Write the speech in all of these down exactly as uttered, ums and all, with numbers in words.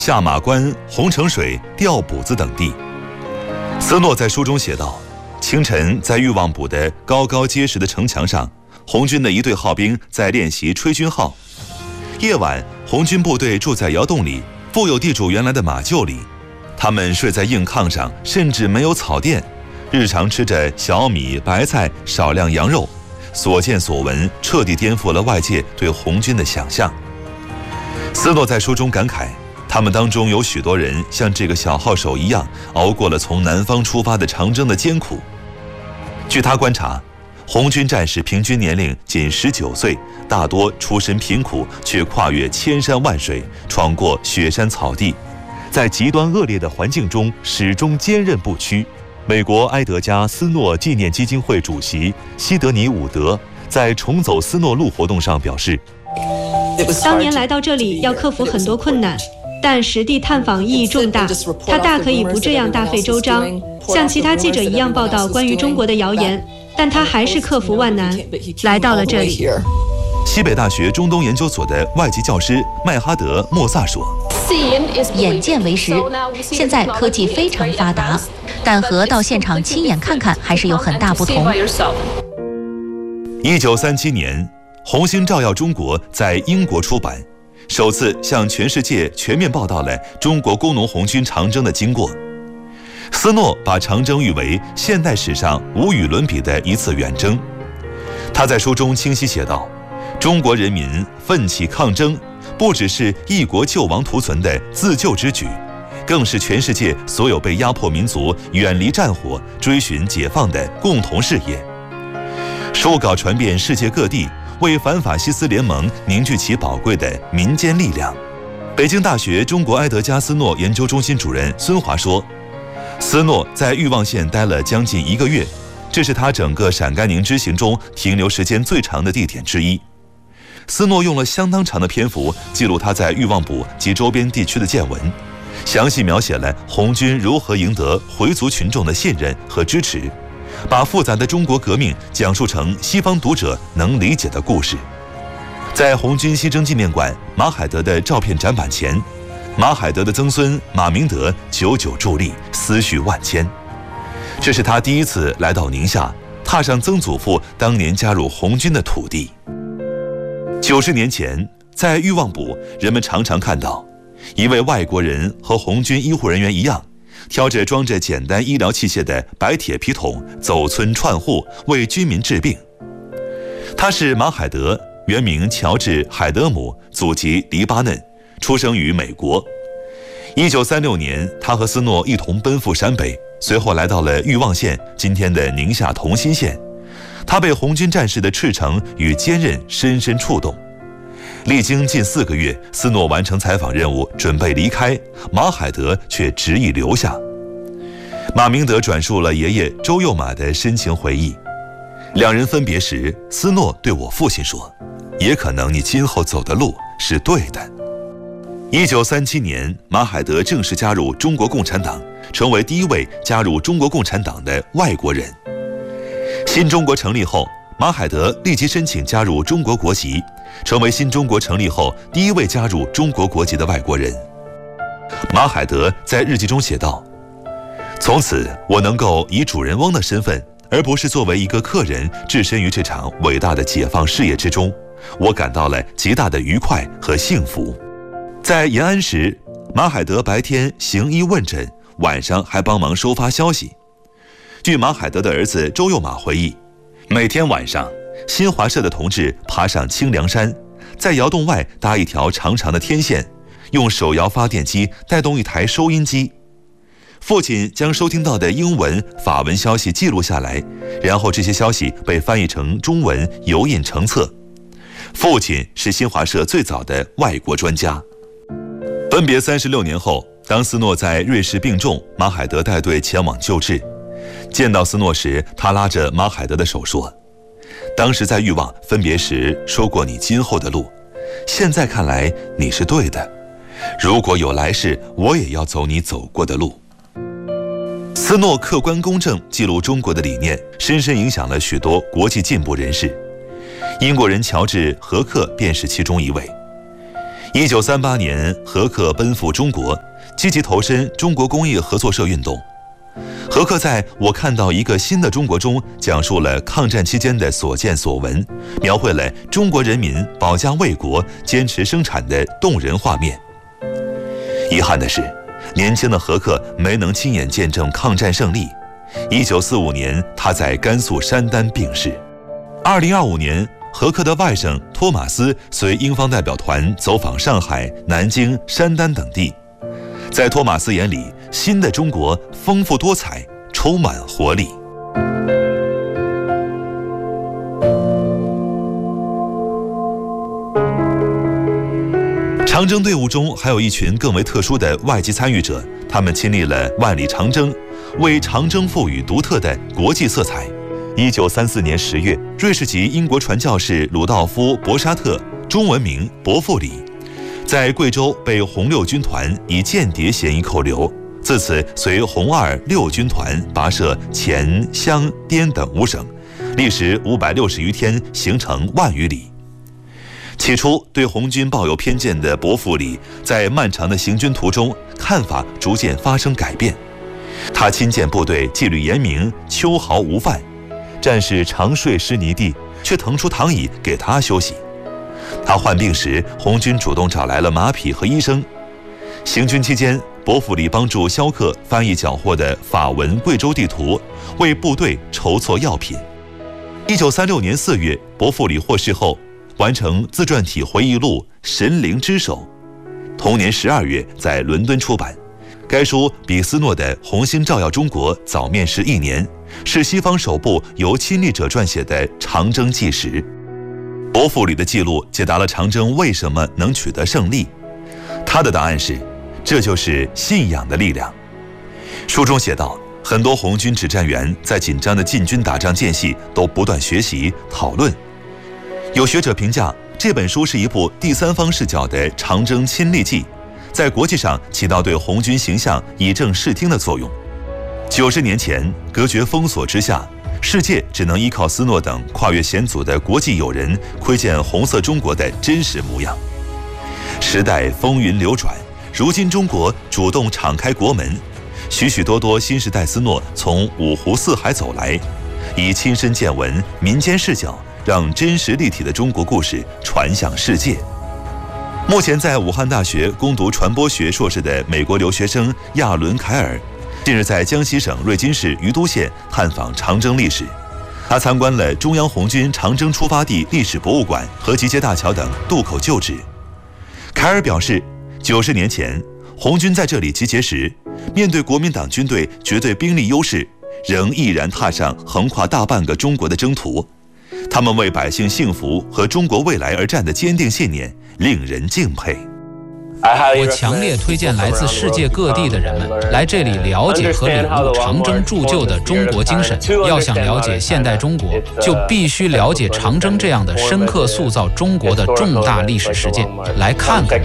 下马关、洪城水、吊补子等地。斯诺在书中写道：清晨，在欲望堡的高高结实的城墙上，红军的一队号兵在练习吹军号。夜晚，红军部队住在窑洞里，富有地主原来的马厩里，他们睡在硬炕上，甚至没有草垫，日常吃着小米、白菜，少量羊肉。所见所闻彻底颠覆了外界对红军的想象。斯诺在书中感慨，他们当中有许多人像这个小号手一样，熬过了从南方出发的长征的艰苦。据他观察，红军战士平均年龄仅十九岁，大多出身贫苦，却跨越千山万水，闯过雪山草地，在极端恶劣的环境中始终坚韧不屈。美国埃德加·斯诺纪念基金会主席西德尼·伍德在重走斯诺路活动上表示， 当年来到这里要克服很多困难，但实地探访意义重大，他大可以不这样大费周章，像其他记者一样报道关于中国的谣言，但他还是克服万难，来到了这里。 西北大学中东研究所的外籍教师麦哈德·莫萨说， 眼见为实，现在科技非常发达，但和到现场亲眼看看还是有很大不同。 一九三七年，《红星照耀中国》在英国出版，首次向全世界全面报道了中国工农红军长征的经过。斯诺把长征誉为现代史上无与伦比的一次远征。他在书中清晰写道，中国人民奋起抗争，不只是一国救亡图存的自救之举，更是全世界所有被压迫民族远离战火、追寻解放的共同事业。书稿传遍世界各地，为反法西斯联盟凝聚起宝贵的民间力量。北京大学中国埃德加·斯诺研究中心主任孙华说，斯诺在欲望县待了将近一个月，这是他整个陕甘宁之行中停留时间最长的地点之一。斯诺用了相当长的篇幅记录他在欲望堡及周边地区的见闻，详细描写了红军如何赢得回族群众的信任和支持，把复杂的中国革命讲述成西方读者能理解的故事。在红军牺牲纪念馆马海德的照片展板前，马海德的曾孙马明德久久伫立，思绪万千。这是他第一次来到宁夏，踏上曾祖父当年加入红军的土地。九十年前，在欲望堡，人们常常看到一位外国人和红军医护人员一样，挑着装着简单医疗器械的白铁皮桶，走村串户为军民治病。他是马海德，原名乔治·海德姆，祖籍黎巴嫩，出生于美国。一九三六年，他和斯诺一同奔赴陕北，随后来到了欲望县，今天的宁夏同心县。他被红军战士的赤诚与坚韧深深触动。历经近四个月，斯诺完成采访任务，准备离开，马海德却执意留下。马明德转述了爷爷周幼马的深情回忆。两人分别时，斯诺对我父亲说，也可能你今后走的路是对的。一九三七年，马海德正式加入中国共产党，成为第一位加入中国共产党的外国人。新中国成立后，马海德立即申请加入中国国籍，成为新中国成立后第一位加入中国国籍的外国人。马海德在日记中写道，从此我能够以主人翁的身份，而不是作为一个客人置身于这场伟大的解放事业之中，我感到了极大的愉快和幸福。在延安时，马海德白天行医问诊，晚上还帮忙收发消息。据马海德的儿子周幼马回忆，每天晚上，新华社的同志爬上清凉山，在窑洞外搭一条长长的天线，用手摇发电机带动一台收音机。父亲将收听到的英文、法文消息记录下来，然后这些消息被翻译成中文，油印成册。父亲是新华社最早的外国专家。分别三十六年后，当斯诺在瑞士病重，马海德带队前往救治。见到斯诺时，他拉着马海德的手说，当时在欲望分别时说过你今后的路，现在看来你是对的，如果有来世，我也要走你走过的路。斯诺客观公正记录中国的理念，深深影响了许多国际进步人士。英国人乔治·何克便是其中一位。 一九三八年，何克奔赴中国，积极投身中国工业合作社运动。何克在我看到一个新的中国中，讲述了抗战期间的所见所闻，描绘了中国人民保家卫国、坚持生产的动人画面。遗憾的是，年轻的何克没能亲眼见证抗战胜利。一九四五年，他在甘肃山丹病逝。二零二五年，何克的外甥托马斯随英方代表团走访上海、南京、山丹等地。在托马斯眼里，新的中国丰富多彩，充满活力。长征队伍中还有一群更为特殊的外籍参与者，他们亲历了万里长征，为长征赋予独特的国际色彩。一九三四年十月，瑞士籍英国传教士鲁道夫·博沙特，中文名伯父里，在贵州被红六军团以间谍嫌疑扣留，自此随红二六军团跋涉黔、湘、滇等五省，历时五百六十余天，行程万余里。起初对红军抱有偏见的伯父里，在漫长的行军途中，看法逐渐发生改变。他亲见部队纪律严明，秋毫无犯，战士常睡湿泥地，却腾出躺椅给他休息。他患病时，红军主动找来了马匹和医生。行军期间，伯父里帮助萧克翻译缴获的法文贵州地图，为部队筹措药品。一九三六年四月，伯父里获释后，完成自传体回忆录《神灵之手》，同年十二月在伦敦出版。该书比斯诺的《红星照耀中国》早面世一年，是西方首部由亲历者撰写的长征纪实。伯父里的记录解答了长征为什么能取得胜利。他的答案是，这就是信仰的力量。书中写道，很多红军指战员在紧张的进军打仗间隙都不断学习讨论。有学者评价，这本书是一部第三方视角的长征亲历记，在国际上起到对红军形象以正视听的作用。九十年前，隔绝封锁之下，世界只能依靠斯诺等跨越险阻的国际友人，窥见红色中国的真实模样。时代风云流转，如今中国主动敞开国门，许许多多新时代斯诺从五湖四海走来，以亲身见闻、民间视角，让真实立体的中国故事传向世界。目前在武汉大学攻读传播学硕士的美国留学生亚伦·凯尔，近日在江西省瑞金市于都县探访长征历史。他参观了中央红军长征出发地历史博物馆和集结大桥等渡口旧址。凯尔表示，九十年前红军在这里集结时，面对国民党军队绝对兵力优势，仍毅然踏上横跨大半个中国的征途。他们为百姓幸福和中国未来而战的坚定信念令人敬佩。 我强烈推荐来自世界各地的人们来这里了解和领悟长征铸就的中国精神。要想了解现代中国，就必须了解长征这样的深刻塑造中国的重大历史事件。来看看。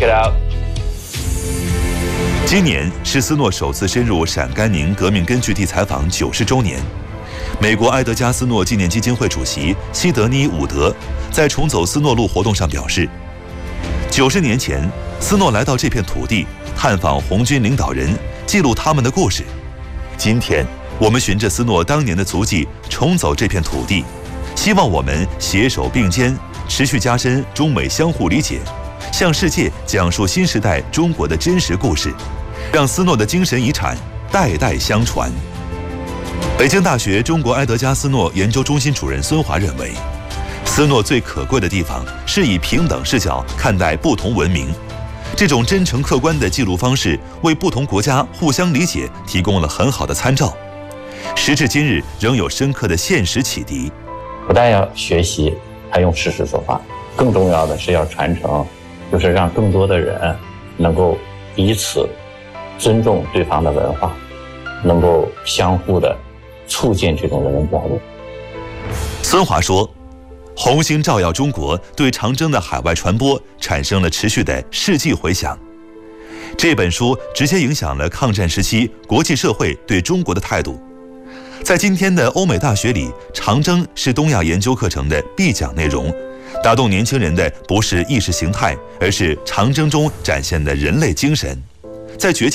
今年是斯诺首次深入陕甘宁革命根据地采访九十周年。美国埃德加·斯诺纪念基金会主席西德尼·伍德在重走斯诺路活动上表示，九十年前，斯诺来到这片土地，探访红军领导人，记录他们的故事。今天，我们循着斯诺当年的足迹，重走这片土地，希望我们携手并肩，持续加深中美相互理解，向世界讲述新时代中国的真实故事，让斯诺的精神遗产代代相传。北京大学中国埃德加·斯诺研究中心主任孙华认为，斯诺最可贵的地方是以平等视角看待不同文明，这种真诚客观的记录方式为不同国家互相理解提供了很好的参照，时至今日仍有深刻的现实启迪。 不但要学习，还用事实说话，更重要的是要传承，就是让更多的人能够彼此尊重对方的文化，能够相互的促进这种人文交流。 孙华说，红星照耀中国对长征的海外传播产生了持续的世纪回响。这本书直接影响了抗战时期国际社会对中国的态度。在今天的欧美大学里，长征是东亚研究课程的必讲内容， 打动年轻人的不是意识形态，而是长征中展现的人类精神。在绝境